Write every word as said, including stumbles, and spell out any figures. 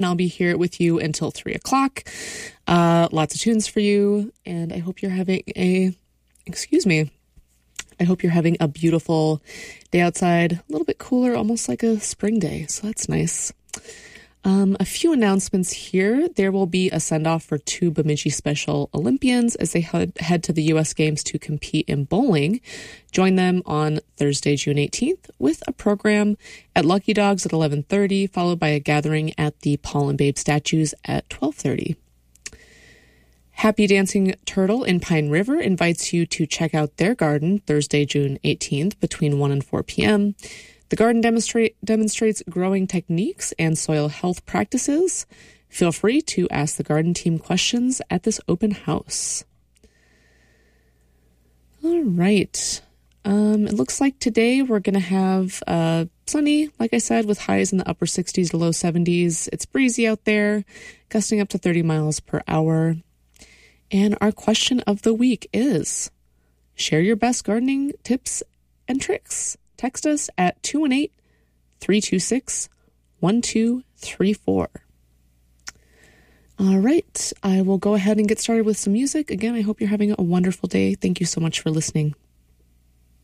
I'll be here with you until three o'clock. Uh, lots of tunes for you, and I hope you're having a, excuse me, I hope you're having a beautiful day outside, a little bit cooler, almost like a spring day, so that's nice. Um, a few announcements here. There will be a send-off for two Bemidji Special Olympians as they head, head to the U S Games to compete in bowling. Join them on Thursday, June eighteenth, with a program at Lucky Dogs at eleven thirty, followed by a gathering at the Paul and Babe statues at twelve thirty. Happy Dancing Turtle in Pine River invites you to check out their garden Thursday, June eighteenth, between one and four p.m. The garden demonstrate, demonstrates growing techniques and soil health practices. Feel free to ask the garden team questions at this open house. All right. Um, it looks like today we're going to have uh, sunny, like I said, with highs in the upper sixties to low seventies. It's breezy out there, gusting up to thirty miles per hour. And our question of the week is, share your best gardening tips and tricks. Text us at two one eight, three two six, one two three four. All right, I will go ahead and get started with some music. Again, I hope you're having a wonderful day. Thank you so much for listening.